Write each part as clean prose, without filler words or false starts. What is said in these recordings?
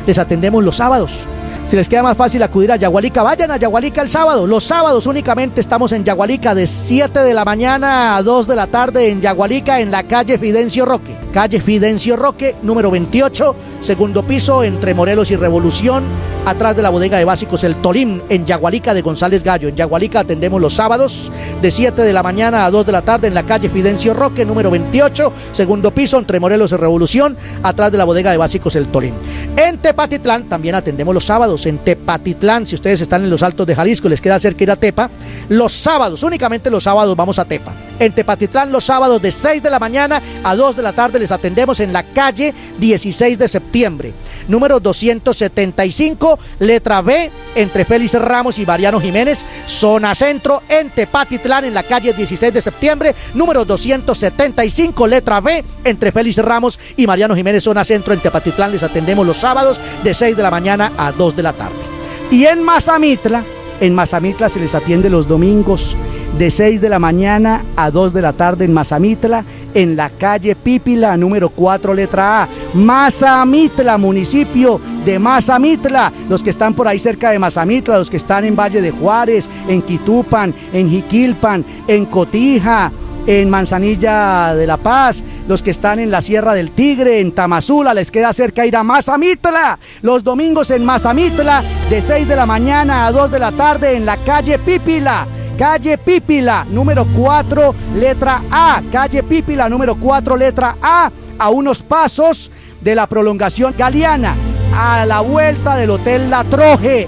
les atendemos los sábados. Si les queda más fácil acudir a Yagualica, vayan a Yagualica el sábado. Los sábados únicamente estamos en Yagualica de 7 de la mañana a 2 de la tarde en Yagualica, en la calle Fidencio Roque. Calle Fidencio Roque, número 28, segundo piso, entre Morelos y Revolución, atrás de la bodega de básicos El Tolín, en Yagualica de González Gallo. En Yagualica atendemos los sábados de 7 de la mañana a 2 de la tarde en la calle Fidencio Roque, número 28, segundo piso, entre Morelos y Revolución, atrás de la bodega de básicos El Tolín. En Tepatitlán también atendemos los sábados. En Tepatitlán, si ustedes están en los Altos de Jalisco, les queda cerca ir a Tepa, los sábados, únicamente los sábados vamos a Tepa. En Tepatitlán los sábados de 6 de la mañana a 2 de la tarde les atendemos en la calle 16 de septiembre, número 275, letra B, entre Félix Ramos y Mariano Jiménez, zona centro, en Tepatitlán, en la calle 16 de septiembre, número 275, letra B, entre Félix Ramos y Mariano Jiménez, zona centro, en Tepatitlán, les atendemos los sábados de 6 de la mañana a 2 de la tarde. Y en Mazamitla se les atiende los domingos de 6 de la mañana a 2 de la tarde en Mazamitla, en la calle Pípila, número 4, letra A. Mazamitla, municipio de Mazamitla. Los que están por ahí cerca de Mazamitla, los que están en Valle de Juárez, en Quitupan, en Jiquilpan, en Cotija, en Manzanilla de la Paz, los que están en la Sierra del Tigre, en Tamazula, les queda cerca ir a Mazamitla. Los domingos en Mazamitla, de 6 de la mañana a 2 de la tarde en la calle Pípila. Calle Pípila, número 4, letra A. Calle Pípila, número 4, letra A, a unos pasos de la prolongación Galeana, a la vuelta del Hotel La Troje,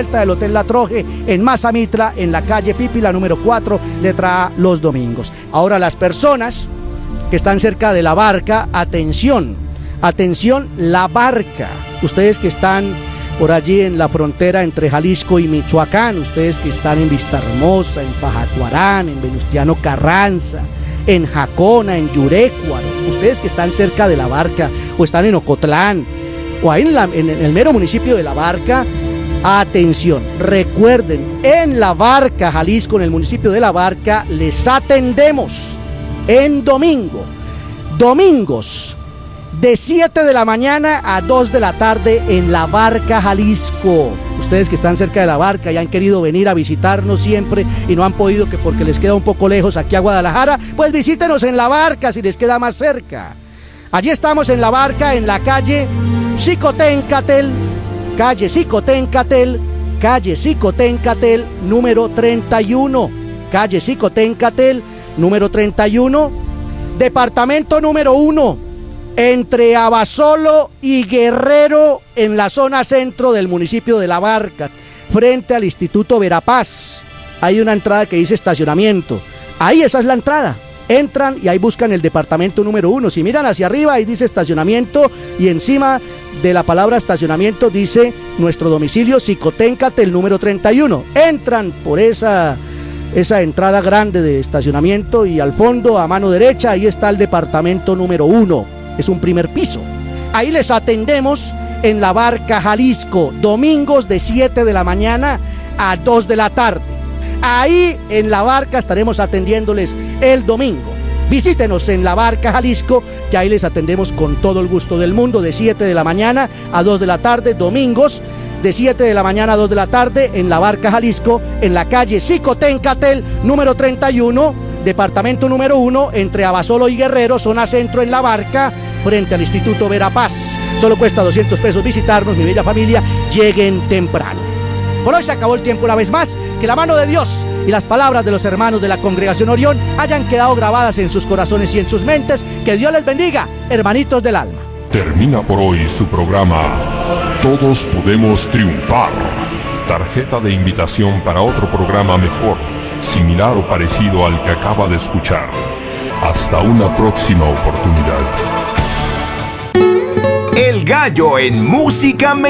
en Mazamitla, en la calle Pípila, número 4, letra A, los domingos. Ahora, las personas que están cerca de La Barca, atención, La Barca. Ustedes que están por allí en la frontera entre Jalisco y Michoacán, ustedes que están en Vistahermosa, en Pajacuarán, en Venustiano Carranza, en Jacona, en Yurécuaro, ustedes que están cerca de La Barca o están en Ocotlán o ahí en el mero municipio de La Barca, atención, recuerden, en La Barca, Jalisco, en el municipio de La Barca, les atendemos en domingos, de 7 de la mañana a 2 de la tarde en La Barca, Jalisco. Ustedes que están cerca de La Barca y han querido venir a visitarnos siempre y no han podido, que porque les queda un poco lejos aquí a Guadalajara, pues visítenos en La Barca si les queda más cerca. Allí estamos en La Barca, en la calle Xicoténcatel, número 31. Calle Xicoténcatel, número 31, departamento número 1. Entre Abasolo y Guerrero, en la zona centro del municipio de La Barca, frente al Instituto Verapaz. Hay una entrada que dice estacionamiento. Ahí esa es la entrada. Entran y ahí buscan el departamento número 1. Si miran hacia arriba, ahí dice estacionamiento y encima de la palabra estacionamiento dice nuestro domicilio, Xicoténcatel, número 31. Entran por esa entrada grande de estacionamiento y al fondo, a mano derecha, ahí está el departamento número 1. Es un primer piso. Ahí les atendemos en La Barca, Jalisco, domingos de 7 de la mañana a 2 de la tarde. Ahí en La Barca estaremos atendiéndoles el domingo. Visítenos en La Barca, Jalisco, que ahí les atendemos con todo el gusto del mundo, de 7 de la mañana a 2 de la tarde, domingos de 7 de la mañana a 2 de la tarde en La Barca, Jalisco, en la calle Xicoténcatel, número 31, departamento número 1, entre Abasolo y Guerrero, zona centro en La Barca, frente al Instituto Verapaz. Solo cuesta 200 pesos visitarnos, mi bella familia, lleguen temprano. Por hoy se acabó el tiempo una vez más. Que la mano de Dios y las palabras de los hermanos de la Congregación Orión hayan quedado grabadas en sus corazones y en sus mentes. Que Dios les bendiga, hermanitos del alma. Termina por hoy su programa Todos Podemos Triunfar. Tarjeta de invitación para otro programa mejor, similar o parecido al que acaba de escuchar. Hasta una próxima oportunidad. El Gallo en Música Mexicana.